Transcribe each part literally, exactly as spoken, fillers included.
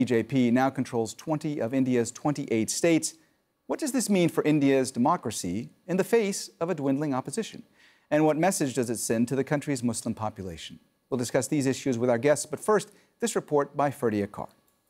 B J P now controls twenty of India's twenty-eight states. What does this mean for India's democracy in the face of a dwindling opposition? And what message does it send to the country's Muslim population? We'll discuss these issues with our guests, but first, this report by Ferdia Carr.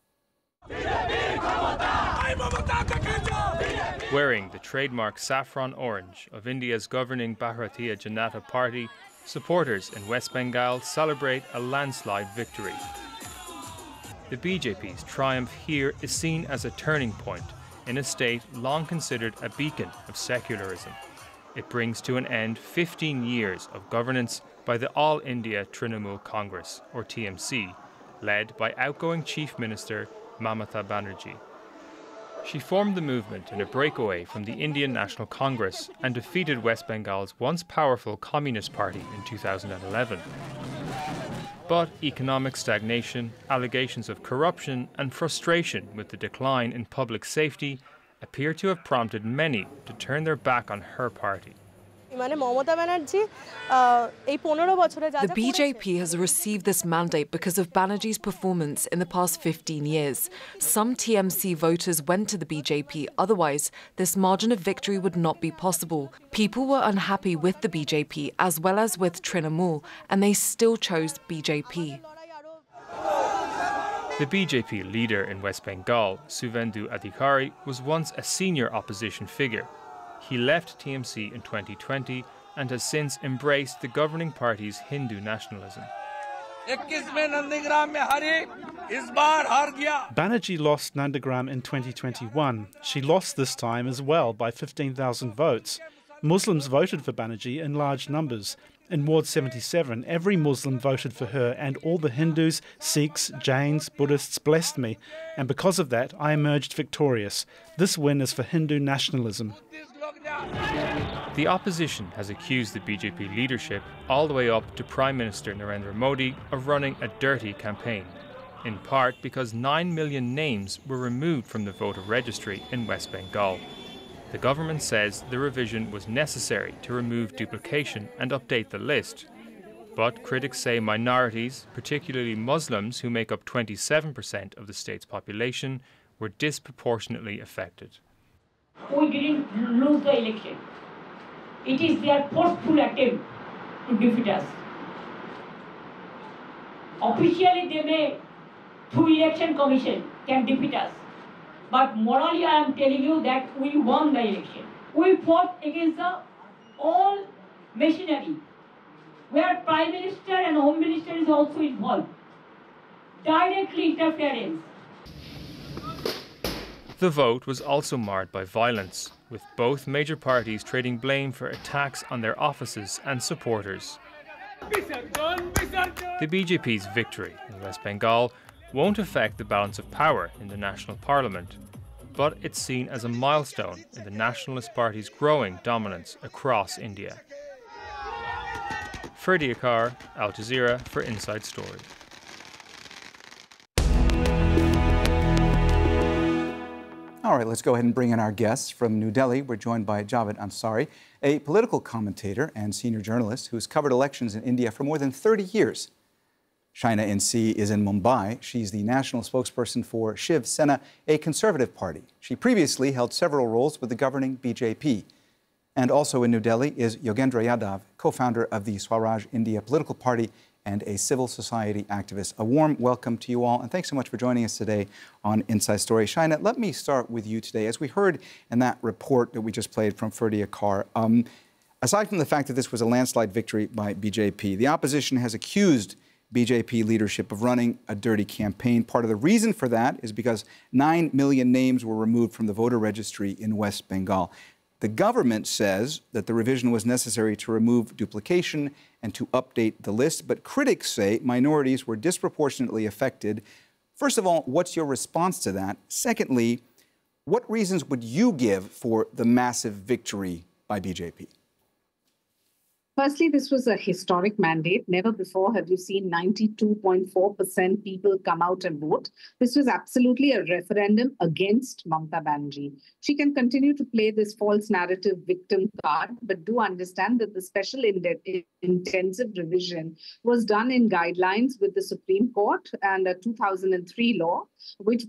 Wearing the trademark saffron orange of India's governing Bharatiya Janata Party, supporters in West Bengal celebrate a landslide victory. The B J P's triumph here is seen as a turning point in a state long considered a beacon of secularism. It brings to an end fifteen years of governance by the All India Trinamool Congress, or T M C, led by outgoing Chief Minister Mamata Banerjee. She formed the movement in a breakaway from the Indian National Congress and defeated West Bengal's once powerful Communist Party in two thousand eleven. But economic stagnation, allegations of corruption and frustration with the decline in public safety appear to have prompted many to turn their back on her party. The B J P has received this mandate because of Banerjee's performance in the past fifteen years. Some T M C voters went to the B J P, otherwise this margin of victory would not be possible. People were unhappy with the B J P as well as with Trinamool, and they still chose B J P. The B J P leader in West Bengal, Suvendu Adhikari, was once a senior opposition figure. He left T M C in twenty twenty and has since embraced the governing party's Hindu nationalism. Banerjee lost Nandagram in twenty twenty-one. She lost this time as well by fifteen thousand votes. Muslims voted for Banerjee in large numbers. In Ward seventy-seven, every Muslim voted for her, and all the Hindus, Sikhs, Jains, Buddhists blessed me. And because of that, I emerged victorious. This win is for Hindu nationalism. The opposition has accused the B J P leadership, all the way up to Prime Minister Narendra Modi, of running a dirty campaign, in part because nine million names were removed from the voter registry in West Bengal. The government says the revision was necessary to remove duplication and update the list. But critics say minorities, particularly Muslims who make up twenty-seven percent of the state's population, were disproportionately affected. We didn't lose the election. It is their forceful attempt to defeat us. Officially, they may, through election commission, can defeat us. But morally, I am telling you that we won the election. We fought against the all machinery, where Prime Minister and Home Minister is also involved. Directly interference. The vote was also marred by violence, with both major parties trading blame for attacks on their offices and supporters. The B J P's victory in West Bengal won't affect the balance of power in the National Parliament, but it's seen as a milestone in the Nationalist Party's growing dominance across India. Ferdia Carr, Al Jazeera for Inside Story. All right, let's go ahead and bring in our guests from New Delhi. We're joined by Javed Ansari, a political commentator and senior journalist who has covered elections in India for more than thirty years. Shaina N C is in Mumbai. She's the national spokesperson for Shiv Sena, a conservative party. She previously held several roles with the governing B J P. And also in New Delhi is Yogendra Yadav, co-founder of the Swaraj India political party and a civil society activist. A warm welcome to you all, and thanks so much for joining us today on Inside Story. Shaina, let me start with you today. As we heard in that report that we just played from Ferdia Carr, um, aside from the fact that this was a landslide victory by B J P, the opposition has accused B J P leadership of running a dirty campaign. Part of the reason for that is because nine million names were removed from the voter registry in West Bengal. The government says that the revision was necessary to remove duplication and to update the list, but critics say minorities were disproportionately affected. First of all, what's your response to that? Secondly, what reasons would you give for the massive victory by B J P? Firstly, this was a historic mandate. Never before have you seen ninety-two point four percent people come out and vote. This was absolutely a referendum against Mamata Banerjee. She can continue to play this false narrative victim card, but do understand that the special intensive revision was done in guidelines with the Supreme Court and a two thousand three law, which